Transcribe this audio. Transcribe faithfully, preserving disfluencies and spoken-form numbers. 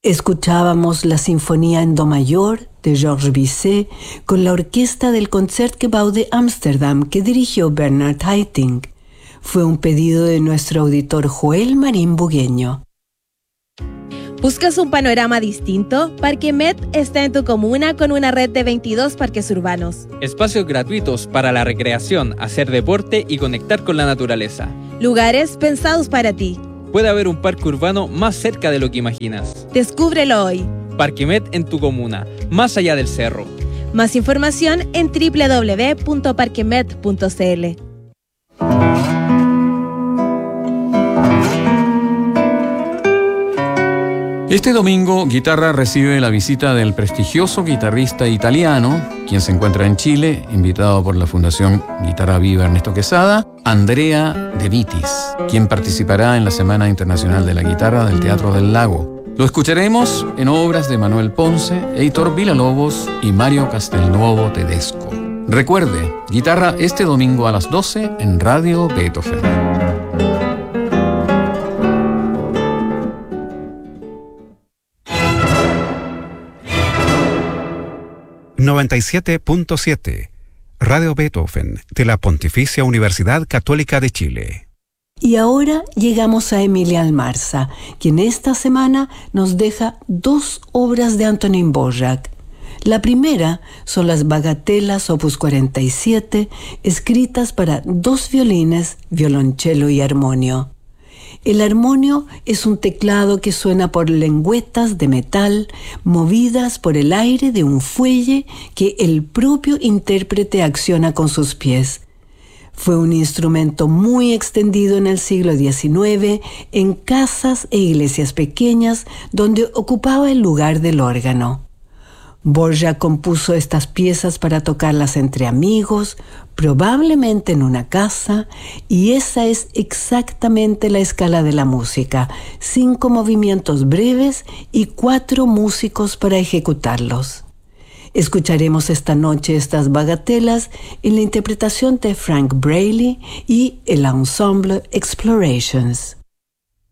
Escuchábamos la Sinfonía en Do mayor de Georges Bizet con la orquesta del Concertgebouw de Ámsterdam que dirigió Bernard Haitink. Fue un pedido de nuestro auditor Joel Marín Bugueño. ¿Buscas un panorama distinto? Parquemet está en tu comuna con una red de veintidós parques urbanos. Espacios gratuitos para la recreación, hacer deporte y conectar con la naturaleza. Lugares pensados para ti. Puede haber un parque urbano más cerca de lo que imaginas. Descúbrelo hoy. Parquemet en tu comuna, más allá del cerro. Más información en doble u doble u doble u punto parquemet punto c l. Este domingo, Guitarra recibe la visita del prestigioso guitarrista italiano, quien se encuentra en Chile, invitado por la Fundación Guitarra Viva Ernesto Quesada, Andrea De Vitis, quien participará en la Semana Internacional de la Guitarra del Teatro del Lago. Lo escucharemos en obras de Manuel Ponce, Heitor Villalobos y Mario Castelnuovo Tedesco. Recuerde, Guitarra este domingo a las doce en Radio Beethoven. noventa y siete punto siete Radio Beethoven de la Pontificia Universidad Católica de Chile. Y ahora llegamos a Emilia Almarza, quien esta semana nos deja dos obras de Antonín Dvořák. La primera son las Bagatelas opus cuarenta y siete, escritas para dos violines, violonchelo y armonio. El armonio es un teclado que suena por lengüetas de metal movidas por el aire de un fuelle que el propio intérprete acciona con sus pies. Fue un instrumento muy extendido en el siglo diecinueve en casas e iglesias pequeñas donde ocupaba el lugar del órgano. Dvořák compuso estas piezas para tocarlas entre amigos, probablemente en una casa, y esa es exactamente la escala de la música: cinco movimientos breves y cuatro músicos para ejecutarlos. Escucharemos esta noche estas bagatelas en la interpretación de Frank Braley y el ensemble Explorations.